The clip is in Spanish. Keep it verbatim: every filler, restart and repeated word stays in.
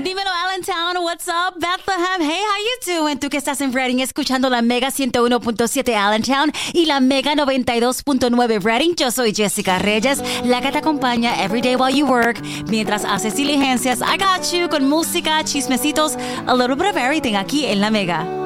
Dímelo, Allentown. What's up, Bethlehem? Hey, how you doing? Tú que estás en Reading escuchando la Mega ciento uno punto siete Allentown y la Mega noventa y dos punto nueve Reading. Yo soy Jessica Reyes, la que te acompaña every day while you work. Mientras haces diligencias, I got you con música, chismecitos, a little bit of everything aquí en la Mega.